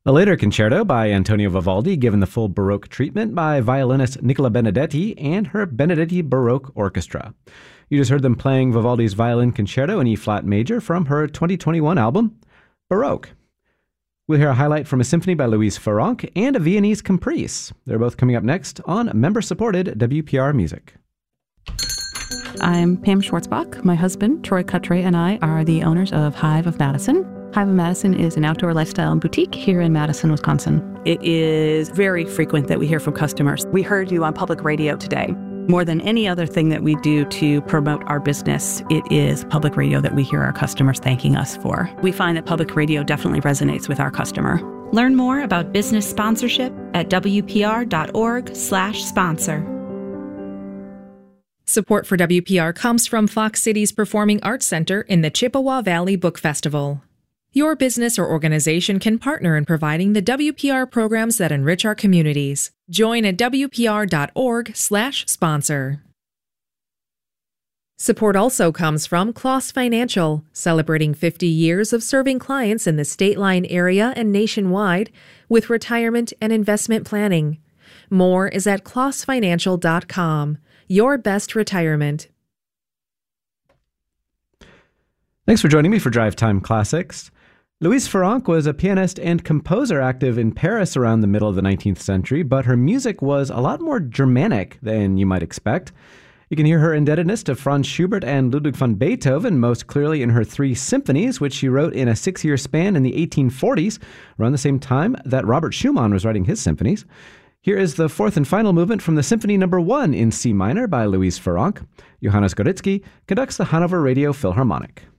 A later concerto by Antonio Vivaldi, given the full Baroque treatment by violinist Nicola Benedetti and her Benedetti Baroque Orchestra. You just heard them playing Vivaldi's Violin Concerto in E-flat major from her 2021 album, Baroque. We'll hear a highlight from a symphony by Louise Farrenc and a Viennese Caprice. They're both coming up next on member-supported WPR Music. I'm Pam Schwartzbach. My husband, Troy Cutray, and I are the owners of Hive of Madison. Hive of Madison is an outdoor lifestyle boutique here in Madison, Wisconsin. It is very frequent that we hear from customers. We heard you on public radio today. More than any other thing that we do to promote our business, it is public radio that we hear our customers thanking us for. We find that public radio definitely resonates with our customer. Learn more about business sponsorship at wpr.org/sponsor. Support for WPR comes from Fox Cities Performing Arts Center in the Chippewa Valley Book Festival. Your business or organization can partner in providing the WPR programs that enrich our communities. Join at wpr.org/sponsor. Support also comes from Kloss Financial, celebrating 50 years of serving clients in the State Line area and nationwide with retirement and investment planning. More is at klossfinancial.com. Your best retirement. Thanks for joining me for Drive Time Classics. Louise Farrenc was a pianist and composer active in Paris around the middle of the 19th century, but her music was a lot more Germanic than you might expect. You can hear her indebtedness to Franz Schubert and Ludwig van Beethoven most clearly in her 3 symphonies, which she wrote in a 6-year span in the 1840s, around the same time that Robert Schumann was writing his symphonies. Here is the 4th and final movement from the Symphony No. 1 in C minor by Louise Farrenc. Johannes Goritzky conducts the Hanover Radio Philharmonic.